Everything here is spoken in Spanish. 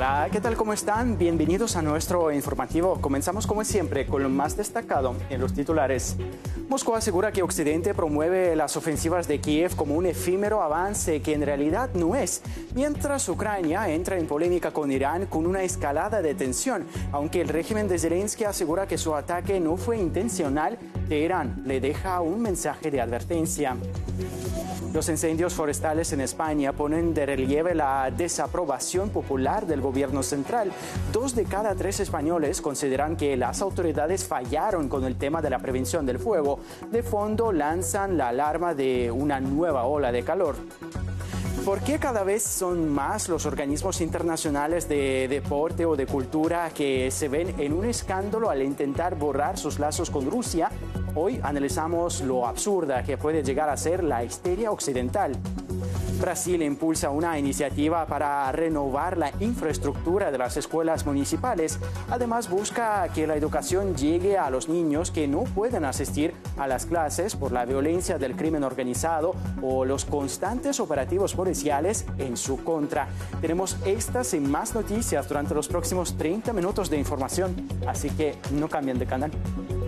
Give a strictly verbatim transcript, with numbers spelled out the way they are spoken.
Hola, ¿qué tal? ¿Cómo están? Bienvenidos a nuestro informativo. Comenzamos como siempre con lo más destacado en los titulares. Moscú asegura que Occidente promueve las ofensivas de Kiev como un efímero avance que en realidad no es, mientras Ucrania entra en polémica con Irán con una escalada de tensión. Aunque el régimen de Zelensky asegura que su ataque no fue intencional, Teherán le deja un mensaje de advertencia. Los incendios forestales en España ponen de relieve la desaprobación popular del gobierno central. Dos de cada tres españoles consideran que las autoridades fallaron con el tema de la prevención del fuego. De fondo lanzan la alarma de una nueva ola de calor. ¿Por qué cada vez son más los organismos internacionales de deporte o de cultura que se ven en un escándalo al intentar borrar sus lazos con Rusia? Hoy analizamos lo absurda que puede llegar a ser la histeria occidental. Brasil impulsa una iniciativa para renovar la infraestructura de las escuelas municipales. Además, busca que la educación llegue a los niños que no pueden asistir a las clases por la violencia del crimen organizado o los constantes operativos policiales en su contra. Tenemos estas y más noticias durante los próximos treinta minutos de información, así que no cambien de canal.